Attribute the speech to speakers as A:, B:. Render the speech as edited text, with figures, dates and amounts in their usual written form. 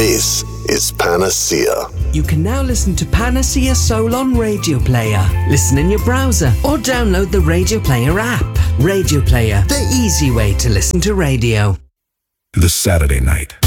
A: This is Panacea.
B: You can now listen to Panacea Soul on Radio Player. Listen in your browser or download the Radio Player app. Radio Player, the easy way to listen to radio.
C: The Saturday night.